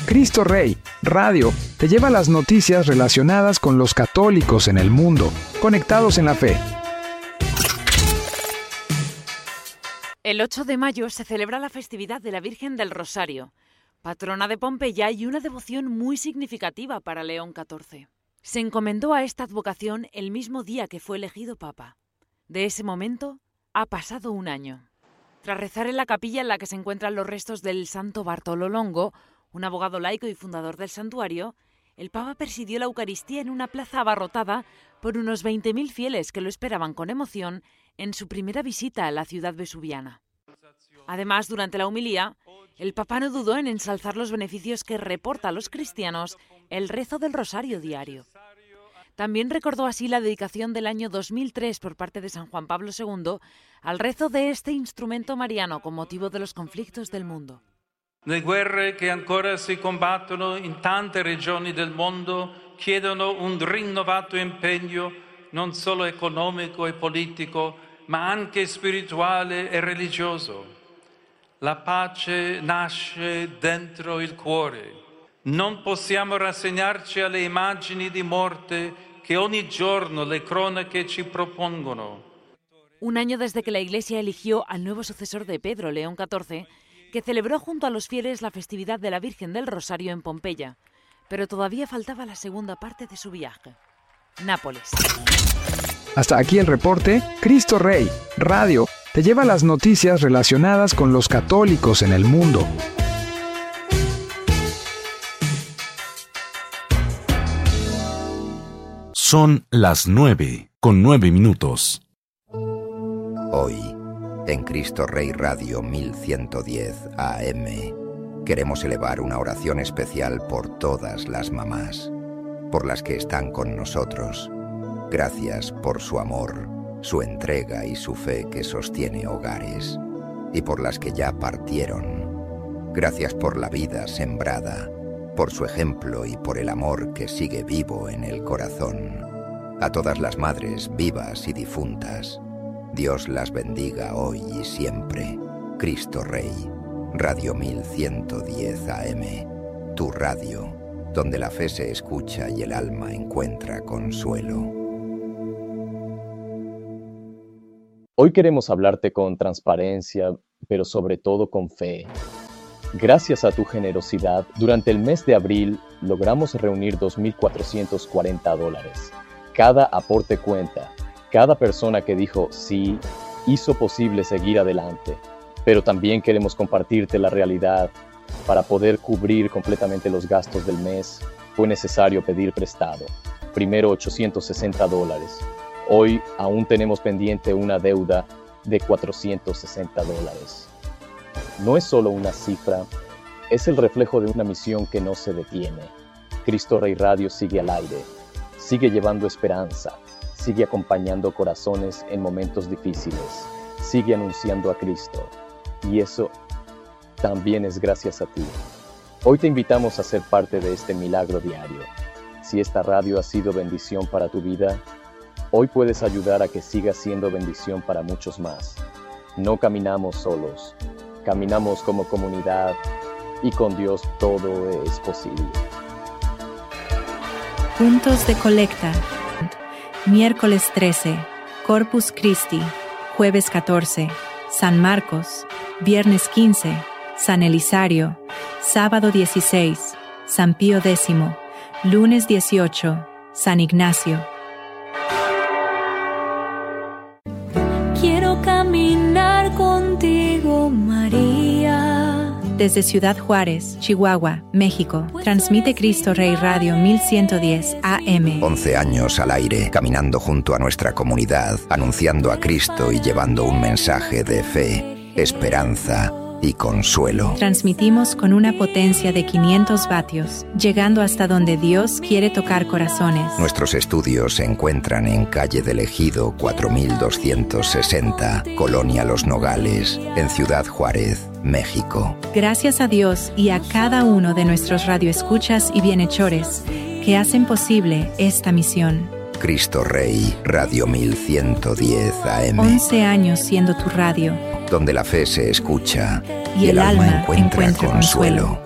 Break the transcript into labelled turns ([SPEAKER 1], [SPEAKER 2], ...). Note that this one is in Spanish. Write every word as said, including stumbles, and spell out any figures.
[SPEAKER 1] Cristo Rey Radio te lleva las noticias relacionadas con los católicos en el mundo, conectados en la fe.
[SPEAKER 2] El ocho de mayo se celebra la festividad de la Virgen del Rosario, patrona de Pompeya y una devoción muy significativa para León catorce. Se encomendó a esta advocación el mismo día que fue elegido Papa. De ese momento ha pasado un año. Tras rezar en la capilla en la que se encuentran los restos del santo Bartolo Longo, un abogado laico y fundador del santuario, el Papa presidió la Eucaristía en una plaza abarrotada por unos veinte mil fieles que lo esperaban con emoción en su primera visita a la ciudad vesuviana. Además, durante la homilía, el Papa no dudó en ensalzar los beneficios que reporta a los cristianos el rezo del rosario diario. También recordó así la dedicación del año dos mil tres por parte de San Juan Pablo segundo al rezo de este instrumento mariano con motivo de los conflictos del mundo.
[SPEAKER 3] Le guerre che ancora si combattono in tante regioni del mondo chiedono un rinnovato impegno non solo economico e politico, ma anche spirituale e religioso. La pace nasce dentro il cuore. Non possiamo rassegnarci alle immagini di morte che ogni giorno le cronache ci propongono.
[SPEAKER 2] Un año desde que la Iglesia eligió al nuevo sucesor de Pedro, León catorce, que celebró junto a los fieles la festividad de la Virgen del Rosario en Pompeya, pero todavía faltaba la segunda parte de su viaje. Nápoles.
[SPEAKER 1] Hasta aquí el reporte. Cristo Rey Radio te lleva las noticias relacionadas con los católicos en el mundo.
[SPEAKER 4] Son las nueve, con nueve minutos.
[SPEAKER 5] Hoy, en Cristo Rey Radio mil ciento diez A M, queremos elevar una oración especial por todas las mamás, por las que están con nosotros. Gracias por su amor, su entrega y su fe que sostiene hogares, y por las que ya partieron. Gracias por la vida sembrada, por su ejemplo y por el amor que sigue vivo en el corazón. A todas las madres vivas y difuntas, Dios las bendiga hoy y siempre. Cristo Rey, Radio mil ciento diez A M, tu radio, donde la fe se escucha y el alma encuentra consuelo.
[SPEAKER 6] Hoy queremos hablarte con transparencia, pero sobre todo con fe. Gracias a tu generosidad, durante el mes de abril logramos reunir dos mil cuatrocientos cuarenta dólares. Cada aporte cuenta. Cada persona que dijo sí hizo posible seguir adelante. Pero también queremos compartirte la realidad. Para poder cubrir completamente los gastos del mes, fue necesario pedir prestado. Primero ochocientos sesenta dólares. Hoy aún tenemos pendiente una deuda de cuatrocientos sesenta dólares. No es solo una cifra, es el reflejo de una misión que no se detiene. Cristo Rey Radio sigue al aire, sigue llevando esperanza, sigue acompañando corazones en momentos difíciles, sigue anunciando a Cristo. Y eso también es gracias a ti. Hoy te invitamos a ser parte de este milagro diario. Si esta radio ha sido bendición para tu vida, hoy puedes ayudar a que siga siendo bendición para muchos más. No caminamos solos. Caminamos como comunidad y con Dios todo es posible.
[SPEAKER 7] Puntos de colecta. Miércoles trece, Corpus Christi. Jueves catorce, San Marcos. Viernes quince, San Elisario. Sábado dieciséis, San Pío X. Lunes dieciocho, San Ignacio.
[SPEAKER 8] Quiero caminar contigo, María.
[SPEAKER 7] Desde Ciudad Juárez, Chihuahua, México, transmite Cristo Rey Radio mil ciento diez A M.
[SPEAKER 5] once años al aire, caminando junto a nuestra comunidad, anunciando a Cristo y llevando un mensaje de fe, esperanza y consuelo.
[SPEAKER 7] Transmitimos con una potencia de quinientos vatios, llegando hasta donde Dios quiere tocar corazones.
[SPEAKER 5] Nuestros estudios se encuentran en calle del Ejido cuatro mil doscientos sesenta, Colonia Los Nogales, en Ciudad Juárez, México.
[SPEAKER 7] Gracias a Dios y a cada uno de nuestros radioescuchas y bienhechores que hacen posible esta misión.
[SPEAKER 5] Cristo Rey, Radio mil ciento diez A M.
[SPEAKER 7] once años siendo tu radio,
[SPEAKER 5] donde la fe se escucha
[SPEAKER 7] y, y el, el alma encuentra, encuentra consuelo. consuelo.